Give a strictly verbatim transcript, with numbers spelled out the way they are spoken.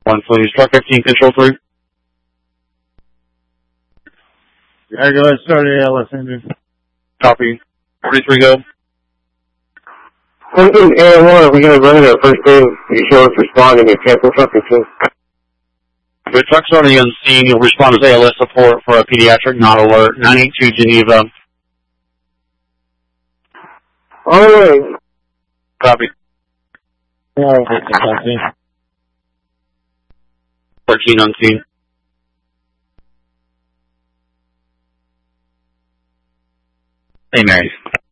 One Fluties, truck fifteen, control three. Yeah, go ahead, start A L S engine. Copy. forty-three, go. Something A L one, we're going to run it at first thing. You show us responding and cancel something too. The truck's already on scene. You'll respond as A L S support for a pediatric not alert. nine eight two Geneva. All right. Copy. All right, thirteen on scene. Hey, Mary.